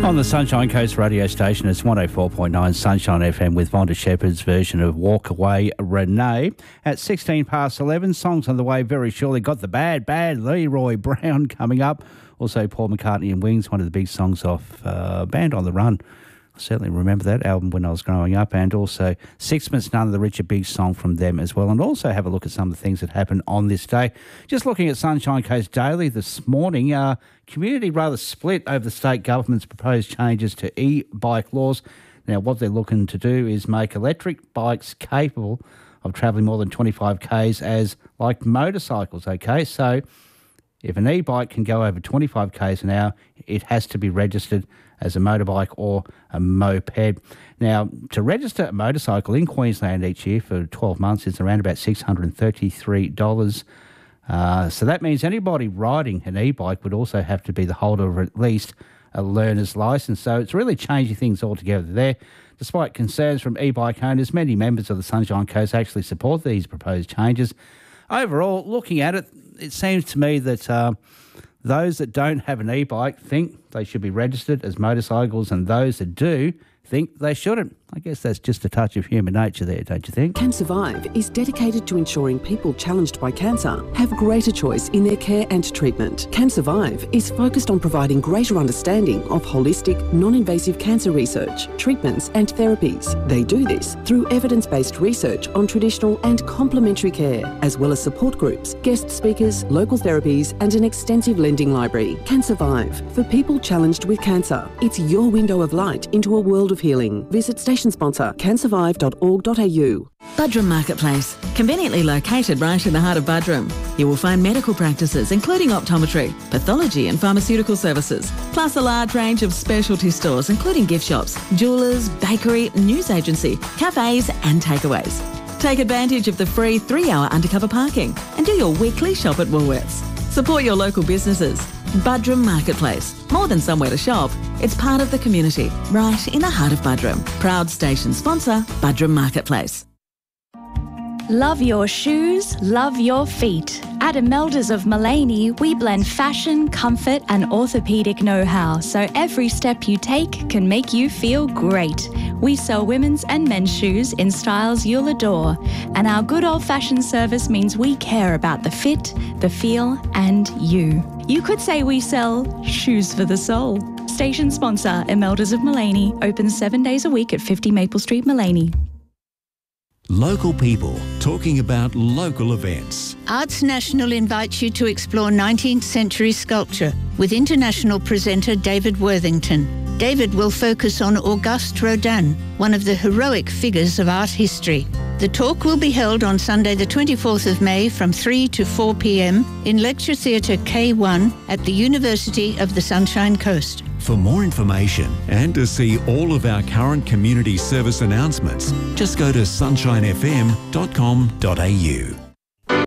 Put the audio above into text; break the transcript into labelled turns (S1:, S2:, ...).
S1: On the Sunshine Coast radio station, it's 104.9 Sunshine FM with Vonda Shepherd's version of Walk Away Renee. At 16 past 11, songs on the way very surely. Got the bad Leroy Brown coming up. Also Paul McCartney and Wings, one of the big songs off Band on the Run. I certainly remember that album when I was growing up, and also Sixpence None, the Richard Biggs song from them as well, and also have a look at some of the things that happened on this day. Just looking at Sunshine Coast Daily this morning, community rather split over the state government's proposed changes to e-bike laws. Now, what they're looking to do is make electric bikes capable of travelling more than 25 k's as like motorcycles, okay? So if an e-bike can go over 25 k's an hour, it has to be registered as a motorbike or a moped. Now, to register a motorcycle in Queensland each year for 12 months is around about $633. So that means anybody riding an e-bike would also have to be the holder of at least a learner's licence. So it's really changing things altogether there. Despite concerns from e-bike owners, many members of the Sunshine Coast actually support these proposed changes. Overall, looking at it, it seems to me that those that don't have an e-bike think they should be registered as motorcycles, and those that do think they shouldn't. I guess that's just a touch of human nature there, don't you think?
S2: CanSurvive is dedicated to ensuring people challenged by cancer have greater choice in their care and treatment. CanSurvive is focused on providing greater understanding of holistic, non-invasive cancer research, treatments and therapies. They do this through evidence-based research on traditional and complementary care, as well as support groups, guest speakers, local therapies and an extensive lending library. CanSurvive, for people challenged with cancer. It's your window of light into a world of healing. Visit station sponsor cansurvive.org.au.
S3: Buderim Marketplace, conveniently located right in the heart of Buderim. You will find medical practices including optometry, pathology and pharmaceutical services, plus a large range of specialty stores including gift shops, jewellers, bakery, news agency, cafes and takeaways. Take advantage of the free 3-hour undercover parking and do your weekly shop at Woolworths. Support your local businesses. Buderim Marketplace. More than somewhere to shop, it's part of the community, right in the heart of Buderim. Proud station sponsor, Buderim Marketplace.
S4: Love your shoes, love your feet. At Imeldas of Mullaney, we blend fashion, comfort and orthopaedic know-how, so every step you take can make you feel great. We sell women's and men's shoes in styles you'll adore, and our good old-fashioned service means we care about the fit, the feel and you. You could say we sell shoes for the soul. Station sponsor, Imeldas of Mullaney, open 7 days a week at 50 Maple Street, Mullaney.
S5: Local people talking about local events.
S6: Arts National invites you to explore 19th century sculpture with international presenter David Worthington. David will focus on Auguste Rodin, one of the heroic figures of art history. The talk will be held on Sunday the 24th of May from 3 to 4 p.m. in Lecture Theatre K1 at the University of the Sunshine Coast.
S5: For more information and to see all of our current community service announcements, just go to sunshinefm.com.au.